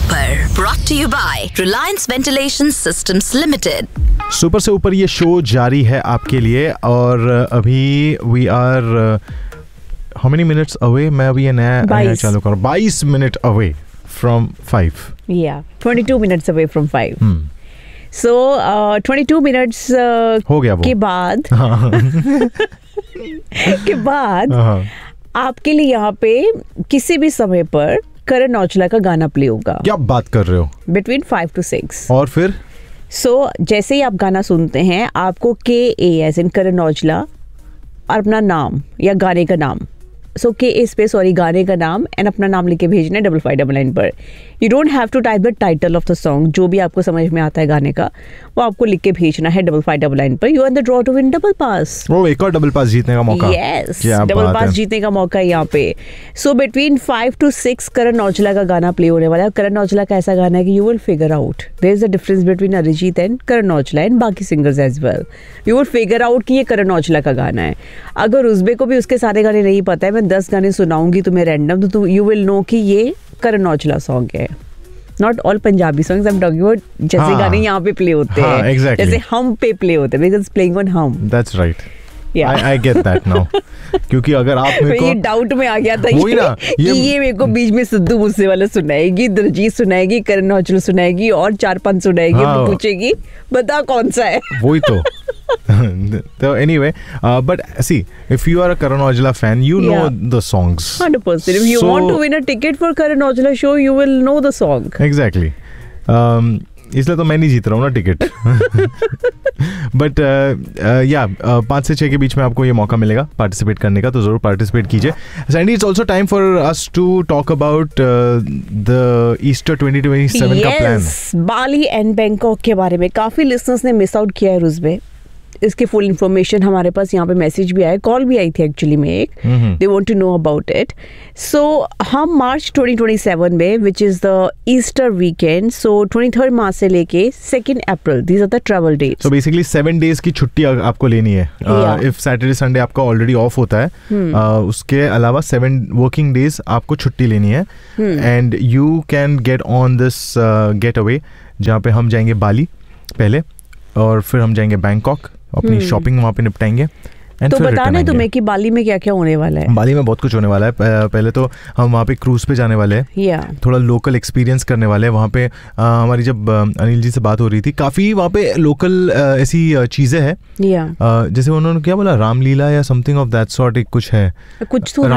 ऊपर brought to you by Reliance Ventilation Systems Limited. Super से ऊपर ये शो जारी है आपके लिए और अभी we are how many minutes away. मैं अभी ये नया चालू कर 22 minute away from 5. Yeah, 22 minutes away from 5. So 22 minutes हो गया वो के बाद आपके लिए यहाँ पे किसी भी समय पर करण औजला का गाना प्ले होगा. क्या बात कर रहे हो? Between 5 to 6. और फिर जैसे ही आप गाना सुनते हैं आपको KA as in Karan Aujla और अपना नाम या गाने का नाम KA स्पेस गाने का नाम एंड अपना नाम लिख के भेजना है 5599 पर. You don't have to type the title of the song. जो भी आपको समझ में आता है गाने का वो आपको लिख के भेजना है 5599 पर. You are the draw two win double पास. वो एक और डबल पास जीतने का मौका. यस, डबल पास जीतने का मौका है यहाँ पे. So between 5 to 6 Karan Aujla का गाना प्ले होने वाला है. करण औजला का ऐसा गाना है कि you will figure out there is a difference between Arijit and Karan Aujla and बाकी singers as well. You will figure out कि ये करण औजला का गाना है. अगर उसबे को भी उसके सारे गाने नहीं पता है, मैं 10 गाने सुनाऊंगी तुम्हें रैंडम, तो यू विल नो कि ये करण औजला सॉन्ग है. Not all Punjabi songs I am talking about जैसे गाने यहाँ पे प्ले होते हैं, exactly. जैसे हम पे प्ले होते हैं बिकॉज़ प्लेइंग ऑन हम. That's right. I get that now. क्योंकि अगर आप मेरे को ये डाउट में आ गया था कि ये मेरे को बीच में सिद्धू मूसेवाला सुनाएगी, दिलजीत सुनाएगी, करण औजला सुनाएगी और 4-5 सुनाएगी. पूछेगी बता कौन सा है. वही तो. So anyway, but see, if you are a Karan Aujla fan, you know the songs. 100%. If you want to win a ticket for Karan Aujla show, you will know the song. Exactly. इसलिए तो मैं नहीं जीत रहा हूँ ना ticket. But 5 से 6 के बीच में आपको ये मौका मिलेगा पार्टिसिपेट करने का, तो जरूर पार्टिसिपेट कीजिए. Sandy, it's also time for us to talk about the Easter 2027 का प्लान. बाली एंड बैंकॉक के बारे में काफी लिसनर्स ने मिस आउट किया है रुज़बे. इसकी फुल इन्फॉर्मेशन हमारे पास यहाँ पे मैसेज भी आया, कॉल भी आई थी एक्चुअली में एक. They want to know about it. सो हम मार्च 2027 में which is the Easter weekend, सो 23 मार्च से लेके 2 अप्रैल, these are the travel dates. So basically 7 days की छुट्टी आपको लेनी है. इफ सैटरडे संडे आपका ऑलरेडी ऑफ होता है, उसके अलावा 7 वर्किंग डेज आपको छुट्टी लेनी है. And you can get on this get away, जहाँ पे हम जाएंगे बाली पहले और फिर हम जाएंगे बैंकॉक, अपनी शॉपिंग वहाँ पे निपटाएंगे. तो बताना है तुम्हें कि बाली में क्या क्या होने वाला है. बाली में बहुत कुछ होने वाला है. पहले तो हम वहाँ पे क्रूज पे जाने वाले हैं, थोड़ा लोकल एक्सपीरियंस करने वाले हैं. वहाँ पे हमारी जब अनिल जी से बात हो रही थी, काफ़ी वहाँ पे लोकल ऐसी चीज़ें हैं, जैसे उन्होंने क्या बोला, रामलीला या समथिंग ऑफ दैट सॉर्ट कुछ है, कुछ तो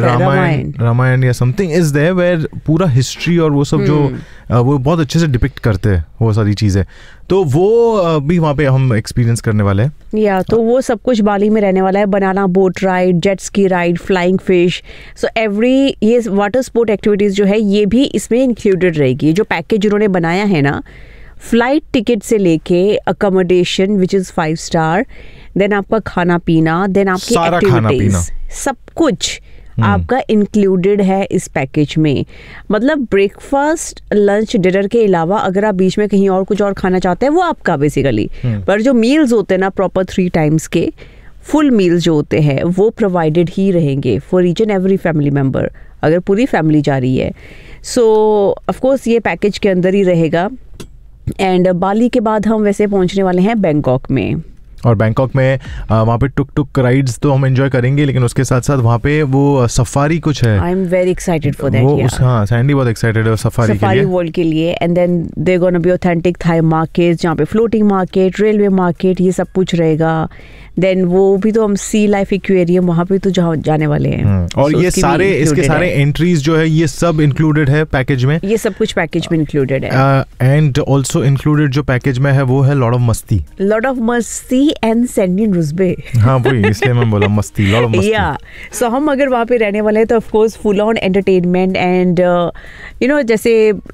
रामायण या समथिंग इज देयर, वेयर पूरा हिस्ट्री और वो सब जो वो बहुत अच्छे से डिपिक्ट करते हैं वो सारी चीज़ें. तो वो भी वहाँ पे हम एक्सपीरियंस करने वाले हैं. तो वो सब कुछ बाली में रहने वाला है. Banana boat ride, jet ski ride, flying fish, so every ये वाटर स्पोर्ट एक्टिविटीज़ जो है ये भी इसमें इंक्लूडेड रहेगी. जो पैकेज उन्होंने बनाया है ना, फ्लाइट टिकट से लेके accommodation which is 5 star, then आपका खाना पीना, देन आपकी एक्टिविटीज, सब कुछ आपका इंक्लूडेड है इस पैकेज में. मतलब ब्रेकफास्ट, लंच, डिनर के अलावा अगर आप बीच में कहीं और कुछ और खाना चाहते हैं वो आपका बेसिकली. पर जो मील्स होते हैं ना प्रॉपर 3 टाइम्स के फुल मील्स जो होते हैं वो प्रोवाइडेड ही रहेंगे for each and every family member, अगर पूरी फैमिली जा रही है. सो ऑफकोर्स ये पैकेज के अंदर ही रहेगा. एंड बाली के बाद हम वैसे पहुंचने वाले हैं बैंकॉक में. और बैंकॉक में वहाँ पे टुक टुक राइड्स तो हम एंजॉय करेंगे, लेकिन उसके साथ साथ वहाँ पे वो सफारी कुछ है. I am very excited for that. हाँ, सैंडी बहुत एक्साइटेड है सफारी वर्ल्ड के लिए. And then there gonna be authentic Thai market, जहाँ पे फ्लोटिंग मार्केट, रेलवे मार्केट, ये सब कुछ रहेगा. देन वो भी तो हम सी लाइफ एक्वेरियम वहाँ पे तो जाने वाले हैं. और ये सारे इसके सारे एंट्रीज जो है ये सब इंक्लूडेड है पैकेज में. ये सब कुछ पैकेज में इंक्लूडेड है. एंड ऑल्सो इंक्लूडेड जो पैकेज में है वो है लॉट ऑफ मस्ती एंड सैंडी एंड रुज़बे. हाँ वही, इसलिए मैं बोला मस्ती, लॉट ऑफ मस्ती. सो हम अगर वहाँ पे रहने वाले हैं तो of course full on entertainment. And you know जैसे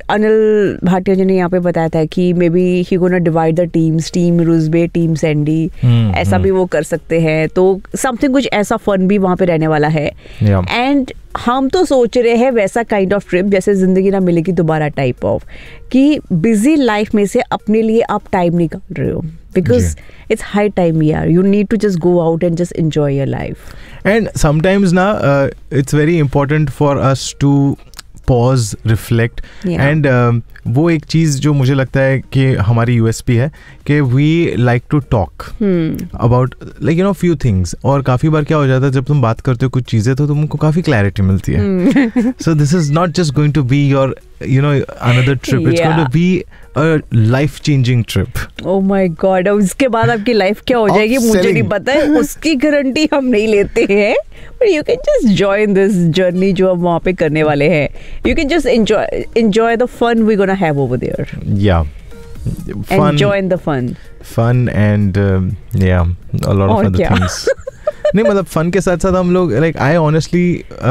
अनिल भाटिया जी ने यहाँ पे बताया था कि may be he gonna divide the teams, team Ruzbeh, team Sandy, ऐसा भी वो कर सकते हैं. तो समथिंग कुछ ऐसा फन भी वहाँ पे रहने वाला है. एंड हम तो सोच रहे हैं वैसा काइंड ऑफ ट्रिप जैसे जिंदगी ना मिलेगी दोबारा टाइप ऑफ, कि बिजी लाइफ में से अपने लिए आप टाइम निकाल रहे हो, बिकॉज इट्स हाई टाइम यार, you need to just go out and just enjoy your life. And sometimes ना it's very important for us to pause, reflect and वो एक चीज़ जो मुझे लगता है कि हमारी यूएसपी है कि we like to talk about like you know few things. और काफ़ी बार क्या हो जाता है जब तुम बात करते हो कुछ चीज़ें तो तुमको काफ़ी क्लैरिटी मिलती है. So this is not just going to be your another trip. It's going to be a life changing trip. Oh my God. अब इसके बाद आपकी लाइफ क्या हो जाएगी मुझे नहीं पता है, उसकी गारंटी हम नहीं लेते हैं. But you can just join this journey जो हम वहाँ पे करने वाले हैं. You can just enjoy the fun we're gonna have over there. Yeah. Fun, enjoy the fun. Fun and yeah, a lot of other things. नहीं मतलब fun के साथ साथ हम लोग like I honestly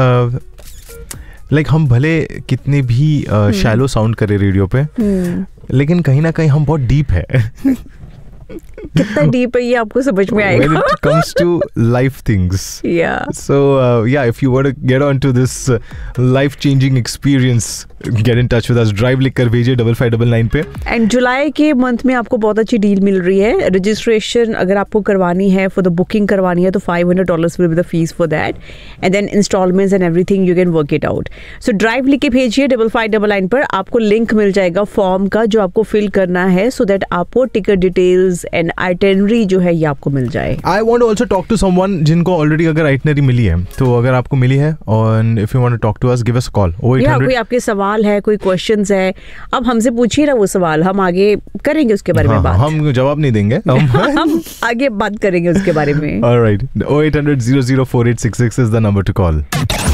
लाइक हम भले कितने भी शैलो साउंड करे रेडियो पे, लेकिन कहीं ना कहीं हम बहुत डीप है. कितना डीप है ये आपको समझ में आएगा when it comes to life things. Yeah. So yeah, if you want to get on to this life changing experience, get in touch with us. Drive लिखकर भेजिए 5599 पे. एंड जुलाई के मंथ में आपको बहुत अच्छी डील मिल रही है. रजिस्ट्रेशन अगर आपको करवानी है, फॉर द बुकिंग करवानी है तो $500 will be the fees for that, and then installments and everything you can work it out. So drive लिख के भेजिए 5599 पर. आपको लिंक मिल जाएगा फॉर्म का जो आपको फिल करना है, सो दैट आपको टिकट डिटेल्स एंड आइटनरी जो है ये आपको मिल जाए. I want to also talk to someone जिनको ऑलरेडी अगर आइटनरी मिली है, तो अगर आपको मिली है और if you want to talk to us, give us call. कोई आपके सवाल है, कोई क्वेश्चंस है, अब हमसे पूछिए ना वो सवाल, हम आगे करेंगे उसके बारे में बात. हम जवाब नहीं देंगे, हम आगे बात करेंगे उसके बारे में. Alright. 0800 004866 is the number two call.